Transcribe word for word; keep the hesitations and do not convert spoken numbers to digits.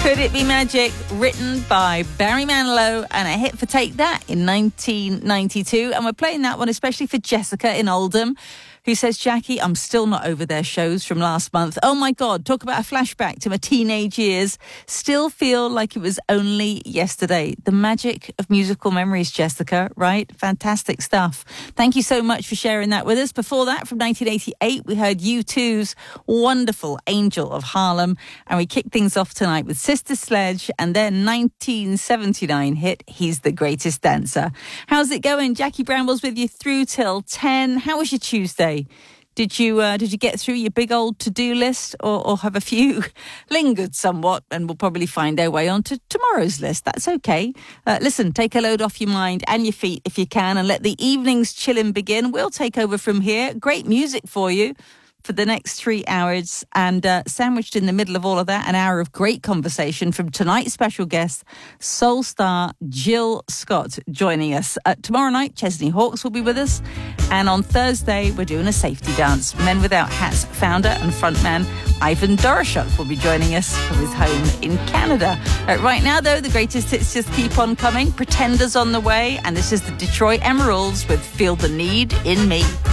Could It Be Magic, written by Barry Manilow, and a hit for Take That in nineteen ninety-two. And we're playing that one especially for Jessica in Oldham, who says, Jackie, I'm still not over their shows from last month. Oh my God, talk about a flashback to my teenage years. Still feel like it was only yesterday. The magic of musical memories, Jessica, right? Fantastic stuff. Thank you so much for sharing that with us. Before that, from nineteen eighty-eight, we heard U two's wonderful Angel of Harlem. And we kicked things off tonight with Sister Sledge and their nineteen seventy-nine hit, He's the Greatest Dancer. How's it going? Jackie Bramwell's with you through till ten. How was your Tuesday? Did you uh, did you get through your big old to-do list, or, or have a few lingered somewhat, and we'll probably find our way onto tomorrow's list? That's okay. Uh, listen, take a load off your mind and your feet if you can, and let the evening's chilling begin. We'll take over from here. Great music for you for the next three hours, and uh, sandwiched in the middle of all of that, an hour of great conversation from tonight's special guest, soul star Jill Scott, joining us. Uh, tomorrow night, Chesney Hawkes will be with us, and on Thursday, we're doing a safety dance. Men Without Hats founder and frontman Ivan Doroshuk will be joining us from his home in Canada. Uh, right now, though, the greatest hits just keep on coming. Pretenders on the way, and this is the Detroit Emeralds with Feel the Need in Me.